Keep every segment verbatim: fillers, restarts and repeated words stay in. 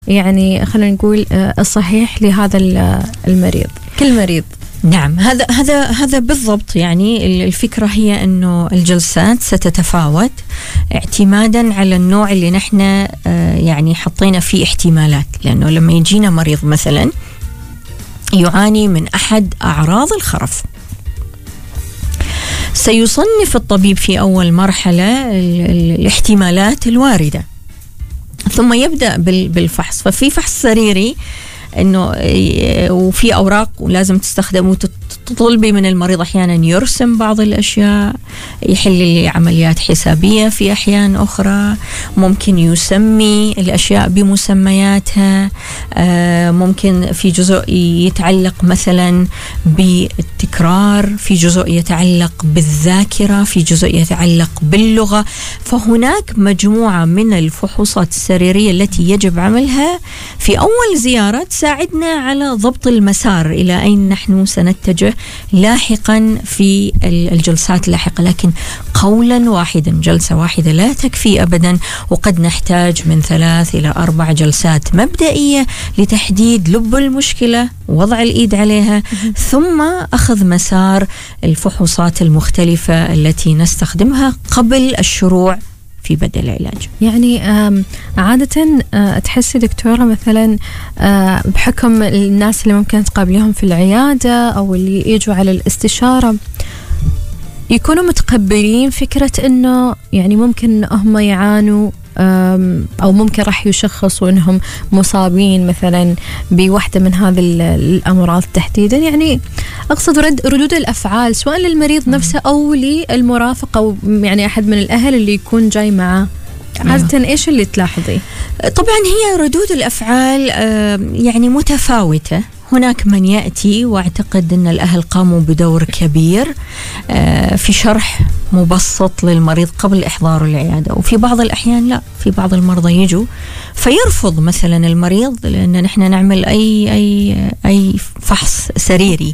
يعني خلينا نقول الصحيح لهذا المريض كل مريض؟ نعم، هذا هذا هذا بالضبط. يعني الفكرة هي إنه الجلسات ستتفاوت اعتمادا على النوع اللي نحن يعني حطينا فيه احتمالات. لأنه لما يجينا مريض مثلا يعاني من أحد أعراض الخرف، سيصنف الطبيب في أول مرحلة الاحتمالات الواردة، ثم يبدأ بالفحص. ففي فحص سريري إنه وفي أوراق ولازم تستخدم وتطلبي من المريض أحيانا يرسم بعض الأشياء، يحل لي عمليات حسابية في أحيان أخرى، ممكن يسمي الأشياء بمسمياتها، ممكن في جزء يتعلق مثلا بالتكرار، في جزء يتعلق بالذاكرة، في جزء يتعلق باللغة. فهناك مجموعة من الفحوصات السريرية التي يجب عملها في أول زيارة تساعدنا على ضبط المسار إلى أين نحن سنتجه لاحقا في الجلسات اللاحقة. لكن قولا واحدا، جلسة واحدة لا تكفي أبدا، وقد نحتاج من ثلاث إلى أربع جلسات مبدئية لتحديد لب المشكلة، وضع الإيد عليها، ثم أخذ مسار الفحوصات المختلفة التي نستخدمها قبل الشروع في بدء العلاج. يعني عادة تحسي دكتورة مثلا بحكم الناس اللي ممكن تقابلهم في العيادة أو اللي يجوا على الاستشارة يكونوا متقبلين فكرة إنه يعني ممكن هم يعانوا أو ممكن راح يشخصوا إنهم مصابين مثلا بواحدة من هذه الأمراض تحديدا. يعني أقصد رد ردود الأفعال سواء للمريض نفسه أو للمرافق أو يعني أحد من الأهل اللي يكون جاي معه. عادة إيش اللي تلاحظي؟ طبعا هي ردود الأفعال يعني متفاوتة. هناك من يأتي وأعتقد أن الأهل قاموا بدور كبير في شرح مبسط للمريض قبل إحضاره العيادة، وفي بعض الأحيان لا، في بعض المرضى يجوا فيرفض مثلا المريض لأن نحن نعمل أي أي أي فحص سريري.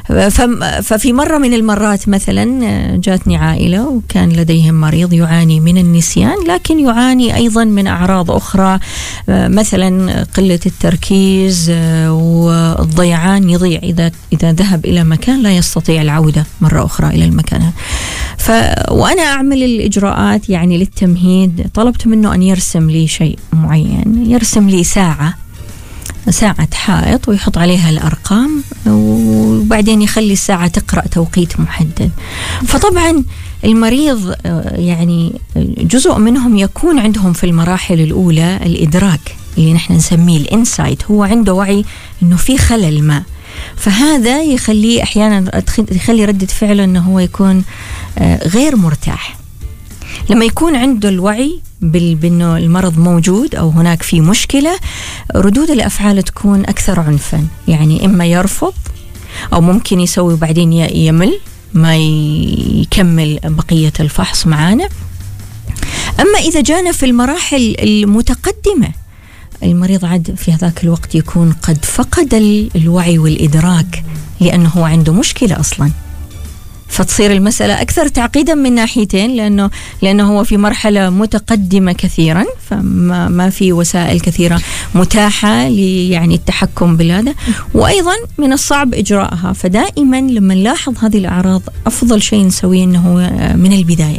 ففي مرة من المرات مثلا جاتني عائلة وكان لديهم مريض يعاني من النسيان، لكن يعاني أيضا من أعراض أخرى مثلا قلة التركيز والضيعان، يضيع إذا إذا ذهب إلى مكان لا يستطيع العودة مرة أخرى إلى المكان. ف وأنا أعمل الإجراءات يعني للتمهيد، طلبت منه أن يرسم لي شيء معين، يرسم لي ساعة ساعة حائط ويحط عليها الأرقام، وبعدين يخلي الساعة تقرأ توقيت محدد. فطبعا المريض يعني جزء منهم يكون عندهم في المراحل الأولى الإدراك اللي نحن نسميه الإنسايت، هو عنده وعي إنه في خلل ما، فهذا يخليه أحيانا يخلي ردة فعله أنه هو يكون غير مرتاح. لما يكون عنده الوعي بأنه المرض موجود أو هناك في مشكلة، ردود الأفعال تكون أكثر عنفا، يعني إما يرفض أو ممكن يسوي بعدين يمل ما يكمل بقية الفحص معانا. أما إذا جانا في المراحل المتقدمة، المريض عاد في هذاك الوقت يكون قد فقد الوعي والإدراك لأنه هو عنده مشكلة أصلا، فتصير المسألة أكثر تعقيدا من ناحيتين، لأنه لأنه هو في مرحلة متقدمة كثيرا، فما ما في وسائل كثيرة متاحة لي يعني التحكم بالهذا، وأيضا من الصعب إجراءها. فدائما لما نلاحظ هذه الأعراض أفضل شيء نسويه أنه من البداية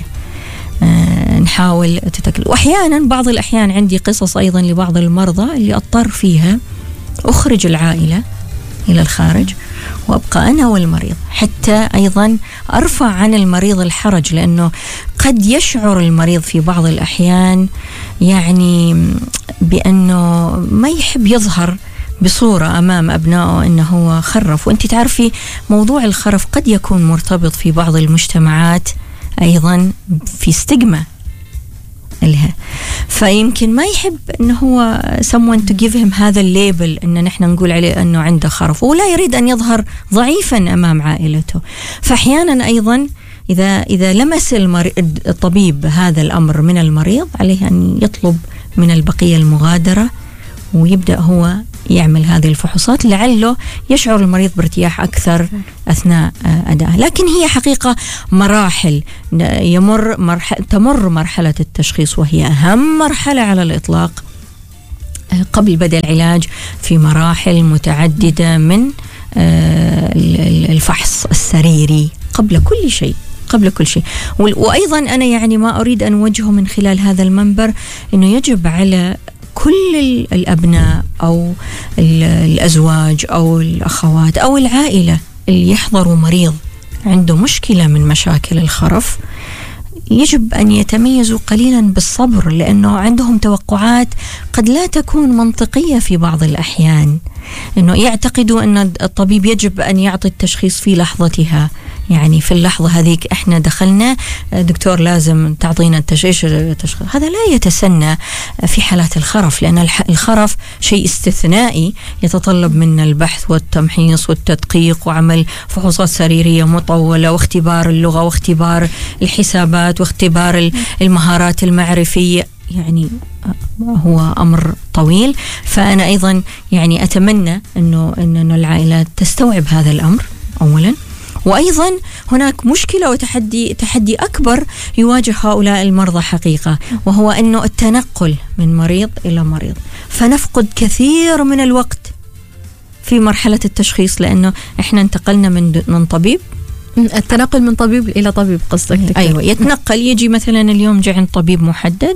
نحاول تتكلم. وأحيانا بعض الأحيان عندي قصص أيضا لبعض المرضى اللي أضطر فيها أخرج العائلة إلى الخارج وأبقى أنا والمريض حتى أيضا أرفع عن المريض الحرج، لأنه قد يشعر المريض في بعض الأحيان يعني بأنه ما يحب يظهر بصورة أمام أبنائه أنه هو خرف. وأنت تعرفي موضوع الخرف قد يكون مرتبط في بعض المجتمعات أيضا في ستيغما لها، فيمكن ما يحب أنه هو someone to give him هذا الليبل أن نحن نقول عليه أنه عنده خرف، ولا يريد أن يظهر ضعيفا أمام عائلته. فأحيانا أيضا إذا إذا لمس الطبيب هذا الأمر من المريض، عليه أن يطلب من البقية المغادرة ويبدأ هو يعمل هذه الفحوصات، لعله يشعر المريض بارتياح أكثر أثناء أدائه. لكن هي حقيقة مراحل يمر مرحلة تمر مرحلة التشخيص، وهي أهم مرحلة على الإطلاق قبل بدء العلاج في مراحل متعددة من الفحص السريري قبل كل شيء قبل كل شيء. وأيضا أنا يعني ما أريد أن أوجهه من خلال هذا المنبر أنه يجب على كل الأبناء أو الأزواج أو الأخوات أو العائلة اللي يحضروا مريض عنده مشكلة من مشاكل الخرف يجب أن يتميزوا قليلا بالصبر، لأنه عندهم توقعات قد لا تكون منطقية في بعض الأحيان، أنه يعتقدوا أن الطبيب يجب أن يعطي التشخيص في لحظتها، يعني في اللحظة هذيك إحنا دخلنا دكتور لازم تعطينا التشخيص. هذا لا يتسنى في حالات الخرف، لأن الخرف شيء استثنائي يتطلب منا البحث والتمحيص والتدقيق وعمل فحوصات سريرية مطولة واختبار اللغة واختبار الحسابات واختبار المهارات المعرفية، يعني هو أمر طويل. فأنا أيضا يعني أتمنى أنه أنه العائلات تستوعب هذا الأمر أولا، وأيضا هناك مشكلة وتحدي تحدي أكبر يواجه هؤلاء المرضى حقيقة، وهو أنه التنقل من مريض إلى مريض، فنفقد كثير من الوقت في مرحلة التشخيص، لأنه إحنا انتقلنا من من طبيب، التنقل من طبيب إلى طبيب قصدك دكتور؟ أيوة، يتنقل يجي مثلا اليوم جاء عند طبيب محدد،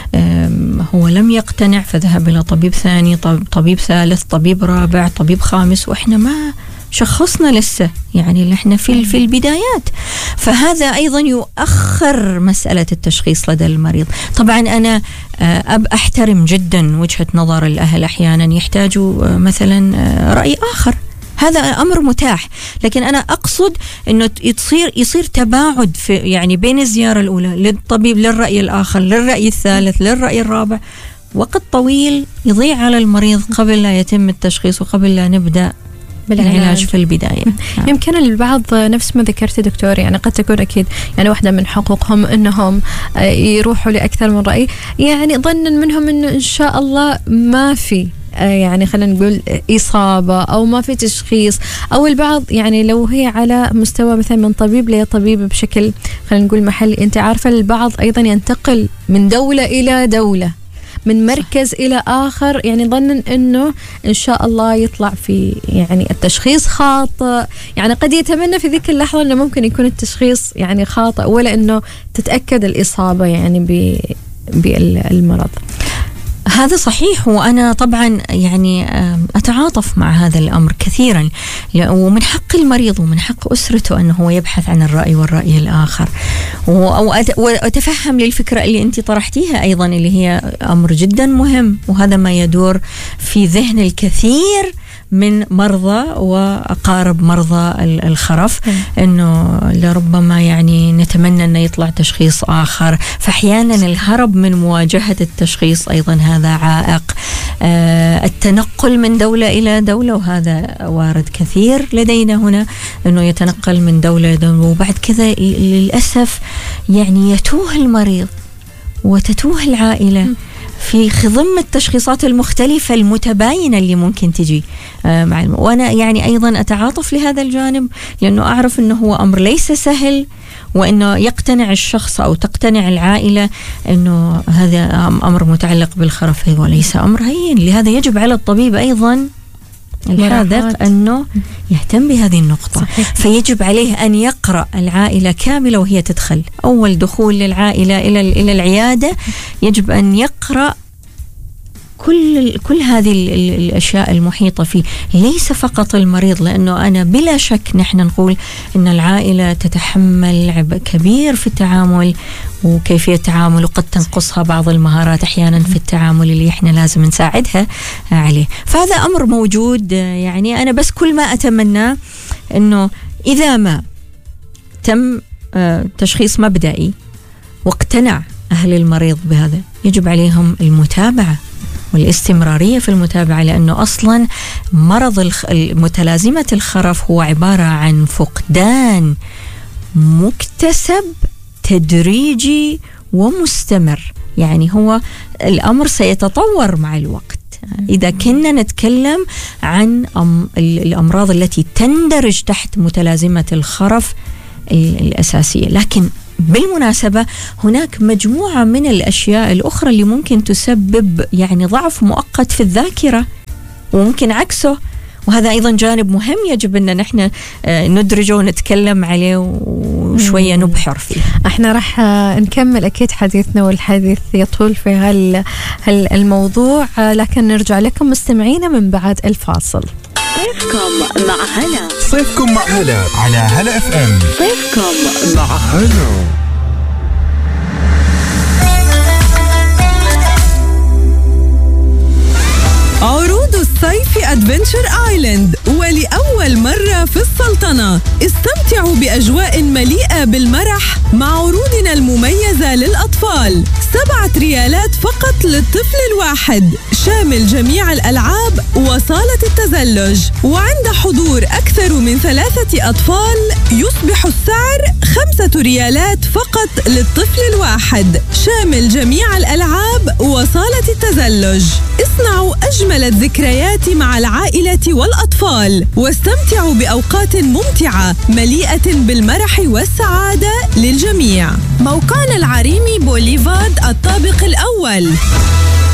هو لم يقتنع فذهب إلى طبيب ثاني، طبيب ثالث، طبيب رابع، طبيب خامس، وإحنا ما شخصنا لسه، يعني اللي احنا في في البدايات. فهذا ايضا يؤخر مسألة التشخيص لدى المريض. طبعا انا اب احترم جدا وجهة نظر الاهل، احيانا يحتاجوا مثلا رأي اخر، هذا امر متاح، لكن انا اقصد انه يصير يصير تباعد في يعني بين الزيارة الاولى للطبيب للرأي الاخر للرأي الثالث للرأي الرابع، وقت طويل يضيع على المريض قبل لا يتم التشخيص وقبل لا نبدأ بالعلاج في البداية. يمكن البعض نفس ما ذكرت دكتور، يعني قد تكون أكيد يعني واحدة من حقوقهم أنهم يروحوا لأكثر من رأي، يعني ظنا منهم أنه إن شاء الله ما في يعني خلينا نقول إصابة أو ما في تشخيص، أو البعض يعني لو هي على مستوى مثلا من طبيب لطبيب بشكل خلينا نقول محلي. أنت عارفة البعض أيضا ينتقل من دولة إلى دولة، من مركز صح. إلى آخر، يعني ظنن أنه إن شاء الله يطلع في يعني التشخيص خاطئ، يعني قد يتمنى في ذيك اللحظة أنه ممكن يكون التشخيص يعني خاطئ، ولا أنه تتأكد الإصابة يعني بالمرض. هذا صحيح، وأنا طبعا يعني أتعاطف مع هذا الأمر كثيرا، ومن حق المريض ومن حق أسرته أنه هو يبحث عن الرأي والرأي الآخر، وأتفهم للفكرة اللي أنت طرحتيها أيضا، اللي هي أمر جدا مهم، وهذا ما يدور في ذهن الكثير من مرضى وأقارب مرضى الخرف، أنه لربما يعني نتمنى أنه يطلع تشخيص آخر، فأحيانا الهرب من مواجهة التشخيص أيضا هذا عائق. آه التنقل من دولة إلى دولة، وهذا وارد كثير لدينا هنا، أنه يتنقل من دولة إلى دولة، وبعد كذا للأسف يعني يتوه المريض وتتوه العائلة في خضم التشخيصات المختلفة المتباينة اللي ممكن تجي آه مع الم... وأنا يعني أيضا أتعاطف لهذا الجانب، لأنه أعرف أنه هو أمر ليس سهل، وأنه يقتنع الشخص أو تقتنع العائلة أنه هذا أمر متعلق بالخرف وليس أمر هين. لهذا يجب على الطبيب أيضا الحاذق أنه يهتم بهذه النقطة. صحيح. فيجب عليه أن يقرأ العائلة كاملة وهي تدخل، أول دخول للعائلة إلى إلى العيادة يجب أن يقرأ كل كل هذه الأشياء المحيطة فيه، ليس فقط المريض، لأنه أنا بلا شك نحن نقول أن العائلة تتحمل عبء كبير في التعامل وكيفية التعامل، وقد تنقصها بعض المهارات أحيانا في التعامل اللي إحنا لازم نساعدها عليه. فهذا أمر موجود، يعني أنا بس كل ما أتمنى أنه إذا ما تم تشخيص مبدئي واقتنع أهل المريض بهذا، يجب عليهم المتابعة والاستمرارية في المتابعة، لأنه أصلا مرض متلازمة الخرف هو عبارة عن فقدان مكتسب تدريجي ومستمر، يعني هو الأمر سيتطور مع الوقت. إذا كنا نتكلم عن الأمراض التي تندرج تحت متلازمة الخرف الأساسية، لكن بالمناسبة هناك مجموعة من الأشياء الأخرى اللي ممكن تسبب يعني ضعف مؤقت في الذاكرة، وممكن عكسه، وهذا أيضا جانب مهم يجب أن نحن ندرجه ونتكلم عليه وشوية نبحر فيه. احنا راح نكمل أكيد حديثنا، والحديث يطول في هالموضوع، لكن نرجع لكم مستمعينا من بعد الفاصل. صيفكم مع هلا. صيفكم مع هلا على هلا اف ام. صيفكم مع هلا. عروض الصيف أدفنتشر آيلاند، ولأول مرة في السلطنة استمتعوا بأجواء مليئة بالمرح مع عروضنا المميزة للأطفال. سبعة ريالات فقط للطفل الواحد، شامل جميع الألعاب وصالة التزلج، وعند حضور أكثر من ثلاثة أطفال يصبح السعر خمسة ريالات فقط للطفل الواحد، شامل جميع الألعاب وصالة التزلج. اصنعوا أجمل الذكريات مع العائلة والأطفال، واستمتعوا بأوقات ممتعة مليئة بالمرح والسعادة للجميع. موقعنا العريمي بوليفارد الطابق الأول.